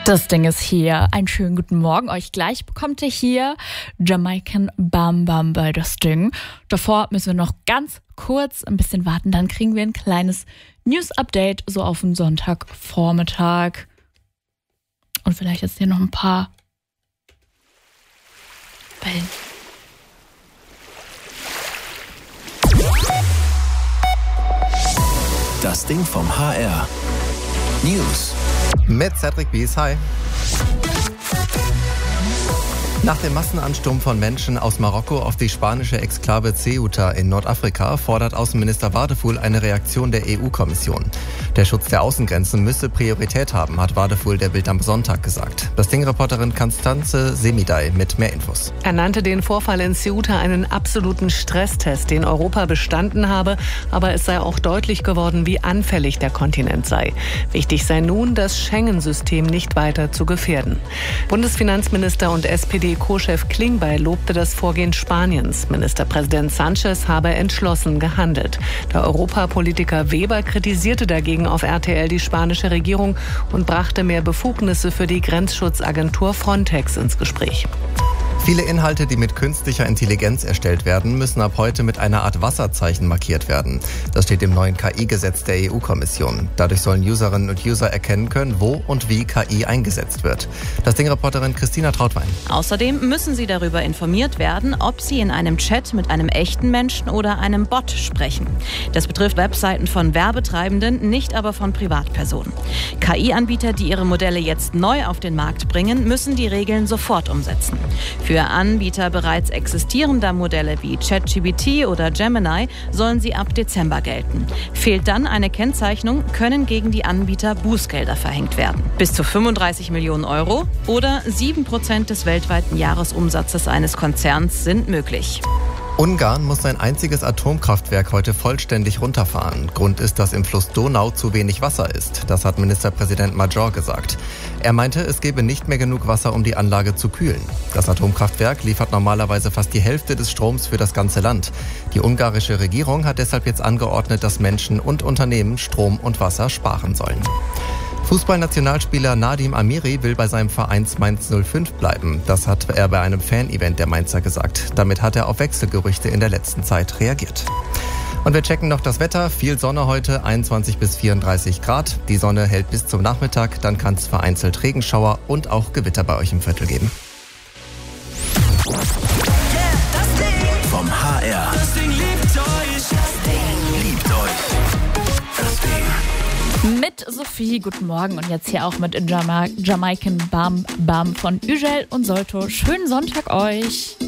Das Ding ist hier. Einen schönen guten Morgen euch. Gleich bekommt ihr hier Jamaican Bam Bam bei das Ding. Davor müssen wir noch ganz kurz ein bisschen warten. Dann kriegen wir ein kleines News-Update so auf den Sonntagvormittag. Und vielleicht jetzt hier noch ein paar Wellen. Das Ding vom HR. News. Mit Cedric Bies, hi. Nach dem Massenansturm von Menschen aus Marokko auf die spanische Exklave Ceuta in Nordafrika fordert Außenminister Wadefuhl eine Reaktion der EU-Kommission. Der Schutz der Außengrenzen müsse Priorität haben, hat Wadefuhl der Bild am Sonntag gesagt. Das Ding-Reporterin Constanze Semidai mit mehr Infos. Er nannte den Vorfall in Ceuta einen absoluten Stresstest, den Europa bestanden habe. Aber es sei auch deutlich geworden, wie anfällig der Kontinent sei. Wichtig sei nun, das Schengen-System nicht weiter zu gefährden. Bundesfinanzminister und SPD-Co-Chef Klingbeil lobte das Vorgehen Spaniens. Ministerpräsident Sánchez habe entschlossen gehandelt. Der Europapolitiker Weber kritisierte dagegen auf RTL die spanische Regierung und brachte mehr Befugnisse für die Grenzschutzagentur Frontex ins Gespräch. Viele Inhalte, die mit künstlicher Intelligenz erstellt werden, müssen ab heute mit einer Art Wasserzeichen markiert werden. Das steht im neuen KI-Gesetz der EU-Kommission. Dadurch sollen Userinnen und User erkennen können, wo und wie KI eingesetzt wird. Das Ding-Reporterin Christina Trautwein. Außerdem müssen sie darüber informiert werden, ob sie in einem Chat mit einem echten Menschen oder einem Bot sprechen. Das betrifft Webseiten von Werbetreibenden, nicht aber von Privatpersonen. KI-Anbieter, die ihre Modelle jetzt neu auf den Markt bringen, müssen die Regeln sofort umsetzen. Für Anbieter bereits existierender Modelle wie ChatGPT oder Gemini sollen sie ab Dezember gelten. Fehlt dann eine Kennzeichnung, können gegen die Anbieter Bußgelder verhängt werden. Bis zu 35 Millionen Euro oder 7% des weltweiten Jahresumsatzes eines Konzerns sind möglich. Ungarn muss sein einziges Atomkraftwerk heute vollständig runterfahren. Grund ist, dass im Fluss Donau zu wenig Wasser ist. Das hat Ministerpräsident Major gesagt. Er meinte, es gebe nicht mehr genug Wasser, um die Anlage zu kühlen. Das Atomkraftwerk liefert normalerweise fast die Hälfte des Stroms für das ganze Land. Die ungarische Regierung hat deshalb jetzt angeordnet, dass Menschen und Unternehmen Strom und Wasser sparen sollen. Fußballnationalspieler Nadim Amiri will bei seinem Verein Mainz 05 bleiben. Das hat er bei einem Fan-Event der Mainzer gesagt. Damit hat er auf Wechselgerüchte in der letzten Zeit reagiert. Und wir checken noch das Wetter. Viel Sonne heute, 21 bis 34 Grad. Die Sonne hält bis zum Nachmittag. Dann kann es vereinzelt Regenschauer und auch Gewitter bei euch im Viertel geben. Vom HR. Das Ding liebt euch. Das Ding liebt euch. Das Ding. Mit Sophie, guten Morgen und jetzt hier auch mit Jamaican Bam Bam von Ügel und Solto. Schönen Sonntag euch.